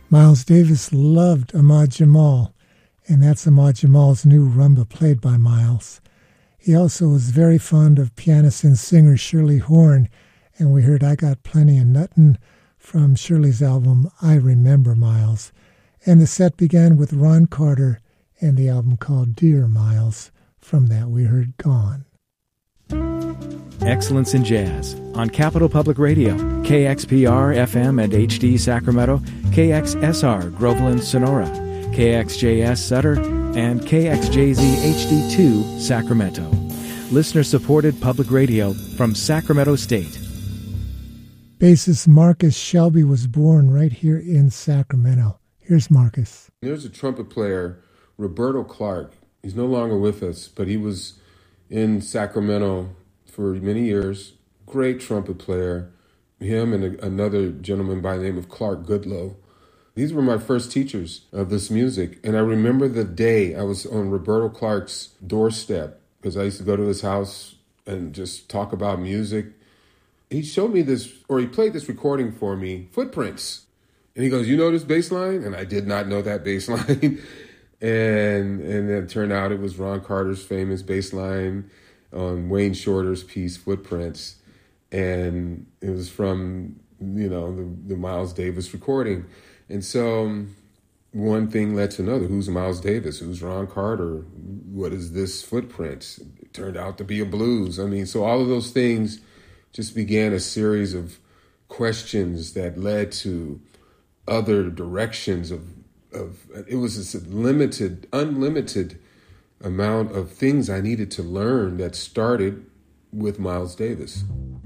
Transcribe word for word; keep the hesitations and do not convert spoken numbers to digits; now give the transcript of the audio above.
Miles Davis loved Ahmad Jamal, and that's Ahmad Jamal's new rumba played by Miles. He also was very fond of pianist and singer Shirley Horn, and we heard I Got Plenty of Nuttin' from Shirley's album I Remember Miles. And the set began with Ron Carter and the album called Dear Miles. From that we heard Gone. Excellence in Jazz on Capital Public Radio, K X P R F M and H D Sacramento, K X S R Groveland Sonora, K X J S Sutter, and K X J Z H D two Sacramento. Listener-supported public radio from Sacramento State. Bassist Marcus Shelby was born right here in Sacramento. Here's Marcus. There's a trumpet player, Roberto Clark. He's no longer with us, but he was in Sacramento for many years. Great trumpet player. Him and a, another gentleman by the name of Clark Goodlow. These were my first teachers of this music. And I remember the day I was on Roberto Clark's doorstep, because I used to go to his house and just talk about music. He showed me this, or he played this recording for me, Footprints. And he goes, you know this bass line? And I did not know that bass line. and and it turned out it was Ron Carter's famous bass line on Wayne Shorter's piece, Footprints. And it was from, you know, the, the Miles Davis recording. And so um, one thing led to another. Who's Miles Davis? Who's Ron Carter? What is this Footprints? It turned out to be a blues. I mean, so all of those things just began a series of questions that led to other directions of, of it was a limited, unlimited amount of things I needed to learn that started with Miles Davis.